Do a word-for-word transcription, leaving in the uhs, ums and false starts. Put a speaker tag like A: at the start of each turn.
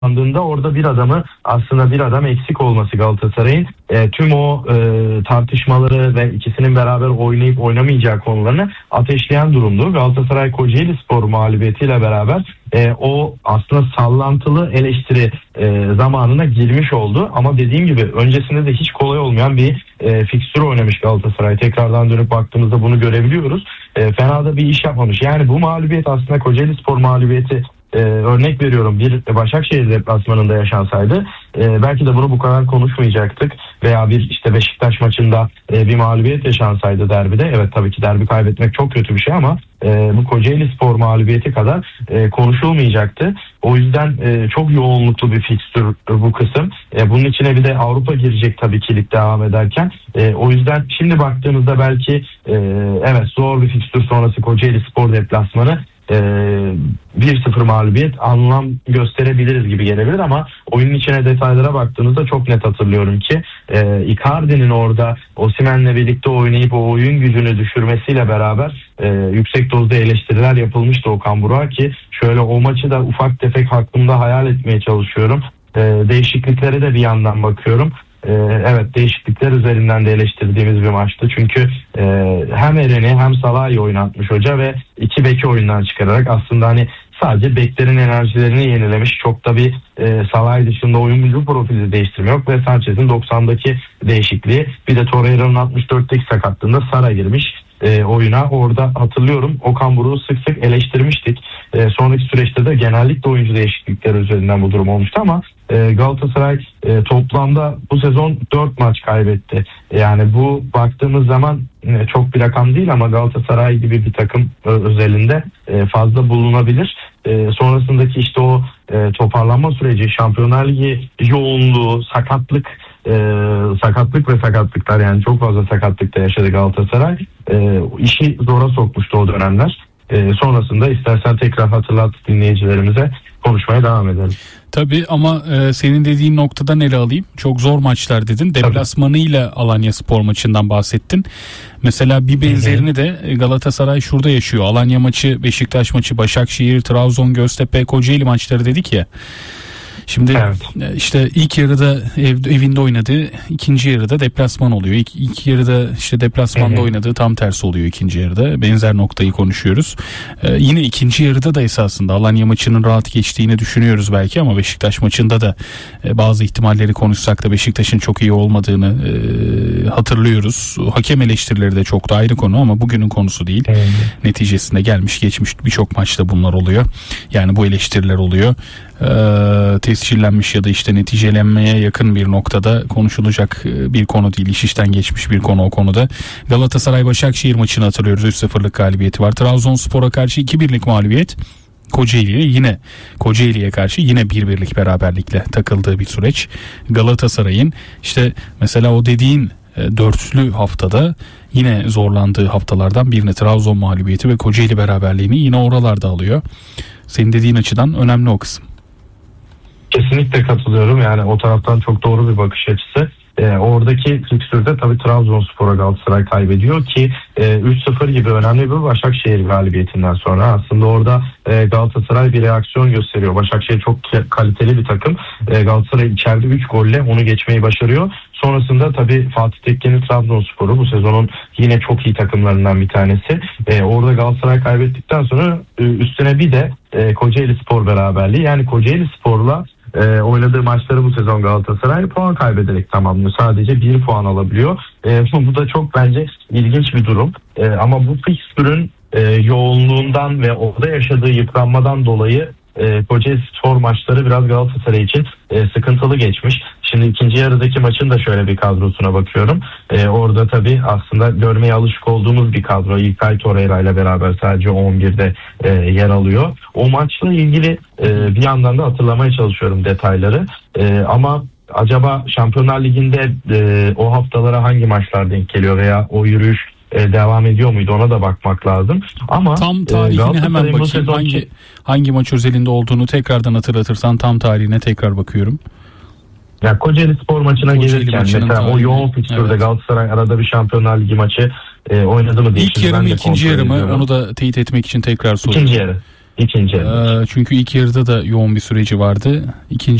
A: andığında orada bir adamı aslında bir adam eksik olması Galatasaray'ın e, tüm o e, tartışmaları ve ikisinin beraber oynayıp oynamayacağı konularını ateşleyen durumdu. Galatasaray Kocaelispor mağlubiyetiyle beraber e, o aslında sallantılı eleştiri e, zamanına girmiş oldu. Ama dediğim gibi öncesinde de hiç kolay olmayan bir e, fikstür oynamış Galatasaray. Tekrardan dönüp baktığımızda bunu görebiliyoruz. E, fena da bir iş yapmamış. Yani bu mağlubiyet aslında Kocaelispor mağlubiyeti Ee, örnek veriyorum bir Başakşehir deplasmanında yaşansaydı e, belki de bunu bu kadar konuşmayacaktık veya bir işte Beşiktaş maçında e, bir mağlubiyet yaşansaydı derbide, evet tabii ki derbi kaybetmek çok kötü bir şey ama e, bu Kocaelispor mağlubiyeti kadar e, konuşulmayacaktı. O yüzden e, çok yoğunluklu bir fikstür bu kısım. E, bunun içine bir de Avrupa girecek tabii ki lig devam ederken. E, o yüzden şimdi baktığımızda belki e, evet zor bir fikstür sonrası Kocaelispor deplasmanı bir sıfır mağlubiyet anlam gösterebiliriz gibi gelebilir ama oyunun içine detaylara baktığınızda çok net hatırlıyorum ki e, Icardi'nin orada Osimhen'le birlikte oynayıp o oyun gücünü düşürmesiyle beraber e, yüksek dozda eleştiriler yapılmıştı Okan Burak'a ki şöyle o maçı da ufak tefek hakkında hayal etmeye çalışıyorum. E, değişikliklere de bir yandan bakıyorum. Ee, evet değişiklikler üzerinden de eleştirdiğimiz bir maçtı. Çünkü e, hem Eren'i hem Salah'ı oynatmış hoca ve iki beki oyundan çıkararak aslında hani sadece beklerin enerjilerini yenilemiş. Çok da bir e, Salah dışında oyuncu profili değiştirme yok ve Sanchez'in doksan'daki değişikliği bir de Torreira'nın altmış dörtteki sakatlığında Sara girmiş e, oyuna. Orada hatırlıyorum Okan Buruk'u sık sık eleştirmiştik. E, sonraki süreçte de genellikle oyuncu değişiklikleri üzerinden bu durum olmuştu ama e, Galatasaray e, toplamda bu sezon dört maç kaybetti. Yani bu baktığımız zaman e, çok bir rakam değil ama Galatasaray gibi bir takım e, özelinde e, fazla bulunabilir. E, sonrasındaki işte o e, toparlanma süreci, Şampiyonlar Ligi yoğunluğu, sakatlık e, sakatlık ve sakatlıklar yani çok fazla sakatlık da yaşadı Galatasaray. E, işi zora sokmuştu o dönemler. E, sonrasında istersen tekrar hatırlat dinleyicilerimize, konuşmaya devam edelim.
B: Tabii ama e, senin dediğin noktadan ele alayım. Çok zor maçlar dedin. Deplasmanıyla Alanyaspor maçından bahsettin. Mesela bir benzerini de Galatasaray şurada yaşıyor. Alanya maçı, Beşiktaş maçı, Başakşehir, Trabzon, Göztepe, Kocaeli maçları dedik ya. Şimdi evet. işte ilk yarıda ev, evinde oynadığı, ikinci yarıda deplasman oluyor. İlk, ilk yarıda işte deplasmanda Hı-hı. oynadığı tam tersi oluyor ikinci yarıda. Benzer noktayı konuşuyoruz. Ee, yine ikinci yarıda da esasında Alanya maçının rahat geçtiğini düşünüyoruz belki ama Beşiktaş maçında da e, bazı ihtimalleri konuşsak da Beşiktaş'ın çok iyi olmadığını e, hatırlıyoruz. Hakem eleştirileri de çok da ayrı konu ama bugünün konusu değil. Hı-hı. Neticesinde gelmiş geçmiş birçok maçta bunlar oluyor. Yani bu eleştiriler oluyor. Ee, tescillenmiş ya da işte neticelenmeye yakın bir noktada konuşulacak bir konu değil. İş işten geçmiş bir konu o konuda. Galatasaray Başakşehir maçını hatırlıyoruz. üç sıfırlık galibiyeti var. Trabzonspor'a karşı iki birlik mağlubiyet. Kocaeli'ye yine Kocaeli'ye karşı yine bir birlik beraberlikle takıldığı bir süreç. Galatasaray'ın işte mesela o dediğin e, dörtlü haftada yine zorlandığı haftalardan birini Trabzon mağlubiyeti ve Kocaeli beraberliğini yine oralarda alıyor. Senin dediğin açıdan önemli o kısım.
A: Kesinlikle katılıyorum. Yani o taraftan çok doğru bir bakış açısı. E, oradaki fikstürde tabii Trabzonspor'a Galatasaray kaybediyor ki e, üç sıfır gibi önemli bir Başakşehir galibiyetinden sonra aslında orada e, Galatasaray bir reaksiyon gösteriyor. Başakşehir çok kaliteli bir takım. E, Galatasaray içeride üç golle onu geçmeyi başarıyor. Sonrasında tabii Fatih Tekke'nin Trabzonspor'u bu sezonun yine çok iyi takımlarından bir tanesi. E, orada Galatasaray kaybettikten sonra e, üstüne bir de e, Kocaelispor beraberliği. Yani Kocaelispor'la e, oynadığı maçları bu sezon Galatasaray puan kaybederek tamamlıyor. Sadece bir puan alabiliyor. E, bu da çok bence ilginç bir durum. E, ama bu fikstürün e, yoğunluğundan ve orada yaşadığı yıpranmadan dolayı E, Kocaelispor maçları biraz Galatasaray için e, sıkıntılı geçmiş. Şimdi ikinci yarıdaki maçın da şöyle bir kadrosuna bakıyorum. E, orada tabii aslında görmeye alışık olduğumuz bir kadro. İlkay Torreira ile beraber sadece on birde e, yer alıyor. O maçla ilgili e, bir yandan da hatırlamaya çalışıyorum detayları. E, ama acaba Şampiyonlar Ligi'nde e, o haftalara hangi maçlar denk geliyor veya o yürüyüş devam ediyor muydu, ona da bakmak lazım. Ama
B: tam tarihine e, hemen bakayım sezon... hangi hangi maç özelinde olduğunu tekrardan hatırlatırsan tam tarihine tekrar bakıyorum.
A: Ya Kocaelispor maçına Kocaeli gelirken mesela tarihine, o yoğun fikstürde evet. Galatasaray arada bir Şampiyonlar Ligi maçı e, oynadı mı diye.
B: İlk yarı mı ikinci yarı mı onu da teyit etmek için tekrar soruyorum.
A: İkinci yarı. İkinci yarıda.
B: Çünkü ilk yarıda da yoğun bir süreci vardı. İkinci